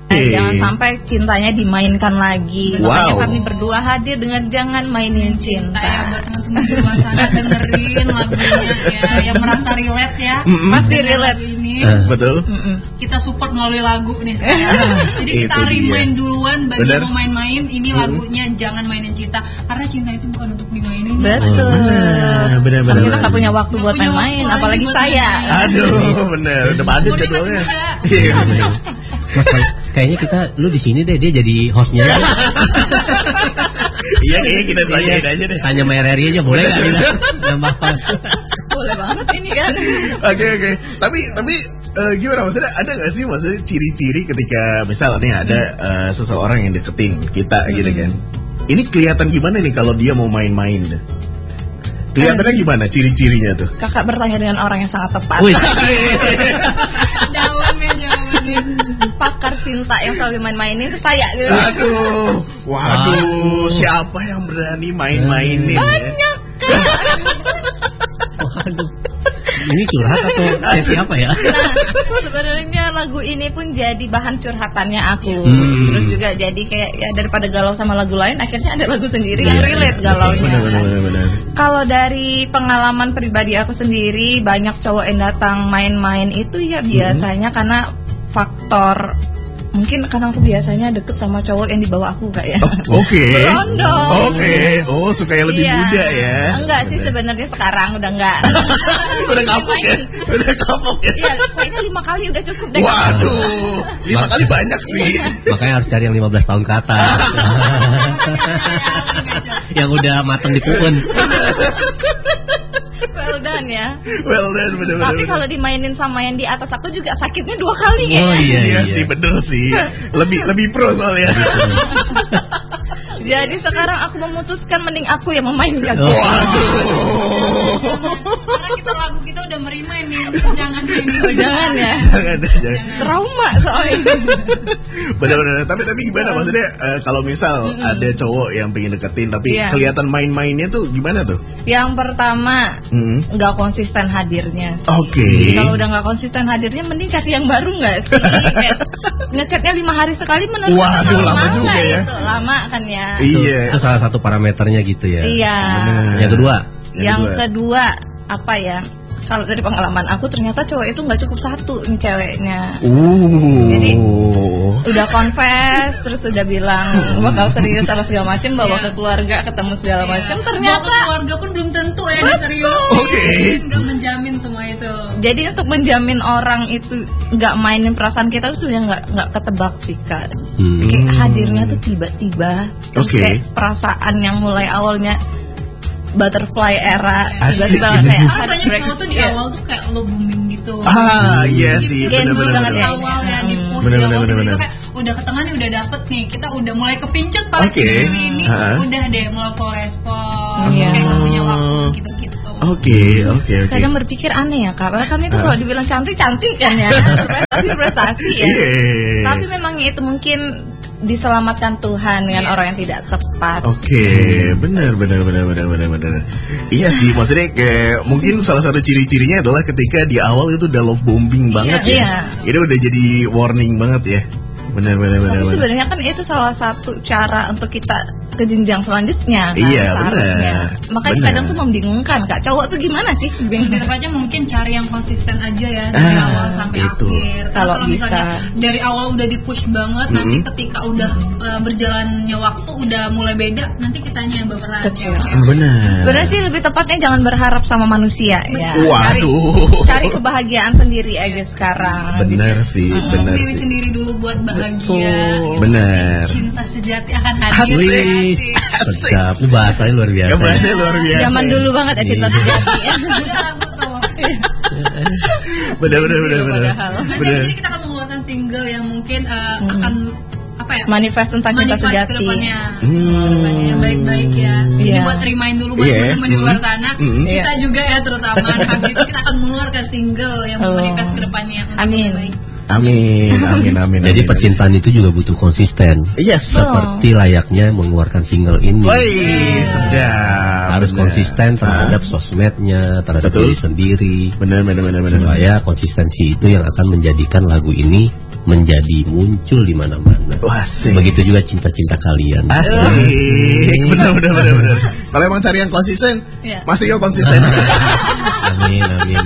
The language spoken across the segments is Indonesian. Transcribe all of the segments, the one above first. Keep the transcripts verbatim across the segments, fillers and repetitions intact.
Eh, jangan sampai cintanya dimainkan lagi. Wow. Makanya kami berdua hadir dengan Jangan Mainin Cinta. Ya buat teman-teman di luar sana dengerin lagunya ya, yang merasa relate ya. Mm-mm. Pasti relate ini. Uh, betul. Mm-mm. Kita support melalui lagu nih sekarang. Jadi kita Itu dia. remind duluan bagi Bener. yang mau main-main, ini Mm. lagunya Jangan Mainin Cinta. Karena cinta itu bukan untuk dimainin. Betul. Benar, benar, Kan benar. kita nggak punya waktu Nggak buat punya main-main, waktu apalagi lagi buat saya. main-main. Aduh, benar. Udah padat Udah jadwalnya. nggak bisa. Iya. Mas, kayaknya kita lu di sini deh, dia jadi hostnya. Iya, kayaknya kita tanyain aja deh. Tanya Mary Eri aja boleh nggak kita nambah part? Boleh banget ini kan. Oke oke. Tapi tapi eh, gimana maksudnya? Ada nggak sih maksudnya ciri-ciri ketika misalnya nih ada eh, seseorang yang deketin kita gitu kan? Ini kelihatan gimana nih kalau dia mau main-main? Kelihatannya gimana ciri-cirinya tuh? Kakak bertanya dengan orang yang sangat tepat. Wih. Dalam ya jawabannya. Pakar cinta yang selalu main-mainin itu saya gitu. Aduh, waduh, siapa yang berani main-mainin? Ya? Banyak. Waduh. Ini curhat atau saya siapa ya? Nah, sebenarnya lagu ini pun jadi bahan curhatannya aku. Hmm. Terus juga jadi kayak ya daripada galau sama lagu lain, akhirnya ada lagu sendiri Iya, yang relate iya, galaunya. benar, benar, benar, benar. Kalau dari pengalaman pribadi aku sendiri, banyak cowok yang datang main-main itu ya biasanya Hmm. karena faktor mungkin karena aku biasanya deket sama cowok yang di bawah aku gak ya? Oh, Oke. Berondong. Oke. Oh, suka yang lebih Iya. muda ya? Enggak sih sebenarnya sekarang udah enggak. Udah kapok ya? Udah kapok ya? Iya, kayaknya lima kali udah cukup deh. Waduh, lima kali banyak sih. Makanya harus cari yang lima belas tahun ke atas. Yang udah mateng di puun. Well done ya. Well done, bener-bener. Tapi kalau dimainin sama yang di atas aku juga sakitnya dua kali ya. Oh iya, Iya iya. sih, bener sih. Lebih lebih pro soalnya. Jadi sekarang aku memutuskan mending aku yang memainkan. Oh. Waduh. Karena kita lagu kita udah merimain nih, jangan ini. Oh, jangan ya. Jangan, jangan. Trauma soalnya. Bener-bener. Tapi tapi gimana maksudnya eh, kalau misal Mm-mm. ada cowok yang pengen deketin tapi Iya. kelihatan main-mainnya tuh gimana tuh? Yang pertama Hmm. nggak konsisten hadirnya. sih. Oke. Kalau udah nggak konsisten hadirnya, mending cari yang baru nggak sih? Kayak ngechatnya lima hari sekali menurut Waduh, aku lama juga nggak ya. itu? Lama kan ya. Iya. Itu salah satu parameternya gitu ya. Iya. Bener. Yang kedua, Yang kedua apa ya? Kalau dari pengalaman aku ternyata cowok itu nggak cukup satu nih ceweknya. Uh. Jadi, Udah confess, terus udah bilang bakal serius sama segala macam, bawa ke keluarga, ketemu segala macam. Bawa Ternyata ke keluarga pun belum tentu ya dia serius. Oke. Nggak menjamin semua itu. jadi untuk menjamin orang itu nggak mainin perasaan kita tuh sebenarnya nggak nggak ketebak sih Kak. Hmm. Kayak hadirnya tuh tiba-tiba. Terus Oke. kayak perasaan yang mulai awalnya butterfly era Asik. tiba-tiba kayak Karena banyak heartbreak. cowok tuh di Iya. awal tuh kayak lo booming gitu. Ah, iya sih, Gen Z bener-bener. banget Di ya. awal ya di post Bener, di bener, awal bener, tuh itu bener. kayak udah ketemu nih, udah dapet nih, kita udah mulai kepincut para Oke. cewek ini, Ha. udah deh mulai slow respon, Iya. kayak gak punya waktu gitu-gitu. Oke, oke, oke. Kadang berpikir aneh ya Kak, karena kami tuh Ah. kalau dibilang cantik cantik kan ya, prestasi prestasi ya. Iya. Tapi memang itu mungkin diselamatkan Tuhan dengan Iya. orang yang tidak tepat. Oke, benar, benar, benar, benar, benar, benar. Iya sih, maksudnya kayak mungkin salah satu ciri-cirinya adalah ketika di awal itu udah love bombing banget ya. Iya. Ini udah jadi warning banget ya. Benar, benar, benar, Tapi benar. sebenarnya kan itu salah satu cara untuk kita ke jenjang selanjutnya kan, Iya, seharusnya. benar. Makanya Benar. kadang tuh membingungkan Kak, cowok tuh gimana sih? Tetap aja mungkin cari yang konsisten aja ya dari Ah, awal sampai itu. akhir. Karena Kalau kalau misalnya bisa. dari awal udah di push banget, nanti Mm-hmm. ketika udah uh, berjalannya waktu udah mulai beda, nanti kitanya yang berperan. Kecil. Ah, benar. Sebenarnya sih lebih tepatnya jangan berharap sama manusia ya. Waduh. Cari, cari kebahagiaan sendiri aja sekarang. Benar sih, Untuk benar diri sih. sendiri dulu buat bahagia. Betul. Gitu. Benar. Cinta sejati akan hadir. Wih, Asik. sedap. Ini bahasanya luar biasa. Ya bahasanya luar biasa. Zaman dulu banget ya cinta Iya. sejati. Benar, benar, benar, benar. Padahal. Nanti Benar. jadi kita akan mengeluarkan single yang mungkin uh, Hmm. akan apa ya? Manifest tentang cinta manifest sejati. ke depannya. Hmm. Yang baik-baik ya. Jadi Iya. buat remind dulu buat Iya. teman-teman di luar sana, Hmm. kita Iya. juga ya terutama habis itu kita akan mengeluarkan single yang Oh. manifest ke depannya untuk Amin. yang baik. Amin, amin, amin. Jadi amin. percintaan itu juga butuh konsisten. Yes. Seperti layaknya mengeluarkan single ini. Woi, sedap. Harus Benar. konsisten terhadap Ah. sosmednya, terhadap Betul. diri sendiri. Benar, benar, benar, benar. Supaya konsistensi itu yang akan menjadikan lagu ini menjadi muncul di mana-mana. Wah, sih. Begitu juga cinta-cinta kalian. Asik. Benar benar benar benar. Kalau emang cari yang konsisten, Iya. Mas Tio konsisten. Amin amin.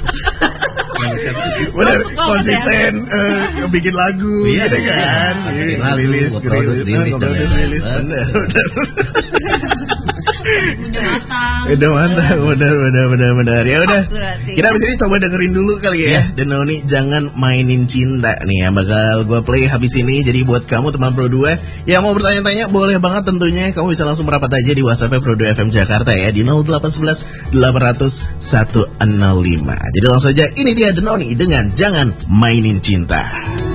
Benar, Kok- kok konsisten eh, bikin lagu Iya, gitu iya. kan. Bikin lagu, rilis, nge-produce, rilis, rilis, dan nge-produce, lain-lain. rilis, benar benar. Udah matang. Udah mantap, benar benar benar benar. Ya udah. Berarti. Kita abis ini coba dengerin dulu kali ya. Denoni jangan mainin cinta nih ya. Bakal gue play habis ini. Jadi buat kamu teman Pro dua yang mau bertanya-tanya boleh banget tentunya. Kamu bisa langsung merapat aja di WhatsApp Pro dua F M Jakarta ya di nol delapan satu satu delapan nol nol satu nol lima. Jadi langsung aja ini dia Denoni dengan jangan mainin cinta.